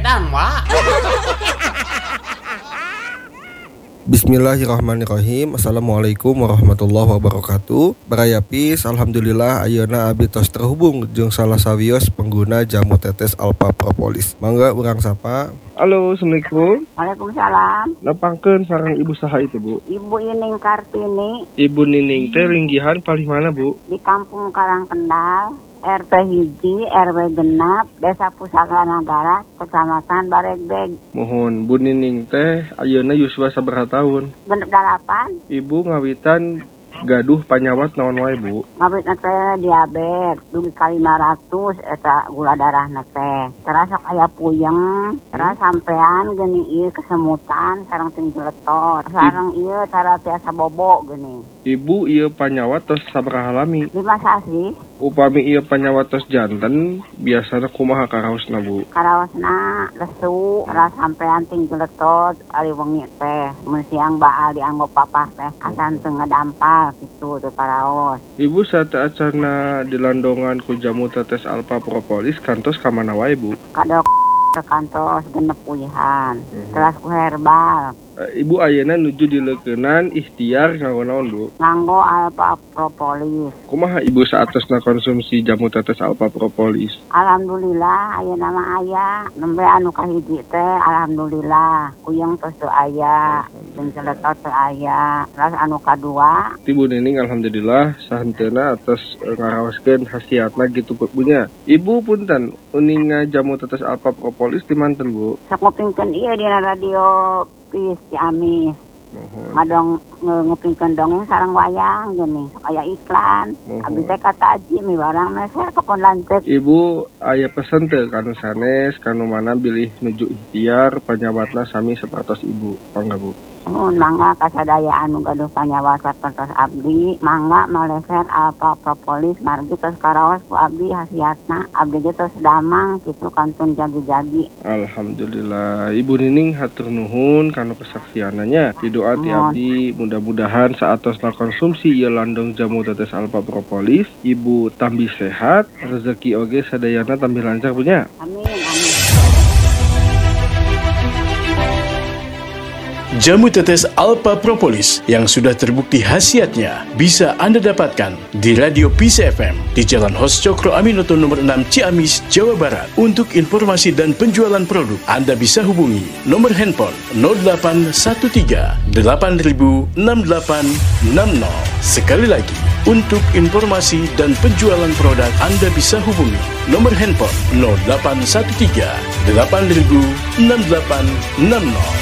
edan, Wak. Bismillahirrahmanirrahim. Assalamualaikum warahmatullahi wabarakatuh. Barayapis, alhamdulillah ayeuna abdi tos terhubung jeung salah sawios pengguna jamu tetes Alpha Propolis. Mangga urang sapa. Halo, Assalamualaikum. Waalaikumsalam. Nepangkeun sareng ibu saha itu, Bu? Ibu Ining Kartini Ibu Nining teh linggihan paling mana, Bu? di Kampung Karangkendal, RT Hiji, RW Genap, Desa Pusaka Nagara, Kecamatan Baregbeg. Mohon Bu Nining teh ayeuna yuswa sabaraha taun? Genep 8, Ibu ngawitan gaduh panyawat naon wae, Bu? ngabit teh diabetes, dugi ka 500 eta gula darah teh. Terasa aya puyeng, terus sampean geuning ieu kesemutan sareng tinggi letot, sareng ieu cara tiasa bobo geuning. Ibu ieu panyawat tos sabaraha lami? 5 sasi, Upami ieu panyawat tos janten, biasana kumaha karaosna, Bu? karaosna lesu, terus sampean tinggi letot, ari wengi teh. Mun siang baal dianggo papa teh, asan teu ngadampal gitu teu karaos. Ibu saat-acarna dilandongan ku jamu tetes Alpha Propolis kantos ka mana wae, Bu? Kadok ke kantos genep puyuhan, terus ku herbal, Ibu ayeuna nuju dileukeunnan ikhtiar nganggo naon, Bu? nganggo Alpha Propolis. Kumaha Ibu saatosna konsumsi jamu tetes Alpha Propolis? Alhamdulillah aya nama aya, nembe anu kahiji teh alhamdulillah kuyeng tos teu aya, jeung celetot teu aya. Terus anu kadua Ti Bu Nining alhamdulillah sahenteuna atas ngaraoskeun khasiatna gitu punya. Ibu punten uninga jamu tetes Alpha Propolis di manten, Bu? sok ngupingkeun ieu dina radio Pis Ciamis. Ngadong ngupingkeun dongeng sareng wayang geuning, sok aya iklan. Abdi teh kata Aji mi barang meser kepon lanceuk. Ibu aya pesen teu kanu sanes kanu mana bilih nuju ikhtiar panyawatna sami sapertos Ibu. Mangga, Bu. Mun mangga kasadaya anu gaduh panyawat sapertos abdi, mangga maleser Alpha Propolis margi tos karaos ku abdi hasiatna. Abdi ge tos damang kitu kantun jadi-jadi. Alhamdulillah. Ibu Nining hatur nuhun kanu kesaksiananya. Doa ti abdi mudah-mudahan saatosna konsumsi ieu landong jamu tetes Alpha Propolis, Ibu tambih sehat, rezeki oge sadayana tambih lancar punya. Amin, amin. Jamu tetes Alpha Propolis yang sudah terbukti khasiatnya bisa Anda dapatkan di Radio Peace FM di Jalan Hos Cokro Aminoto nomor 6 Ciamis, Jawa Barat. Untuk informasi dan penjualan produk, Anda bisa hubungi nomor handphone 0813 8000 6860. Sekali lagi, untuk informasi dan penjualan produk, Anda bisa hubungi nomor handphone 0813 8000 6860.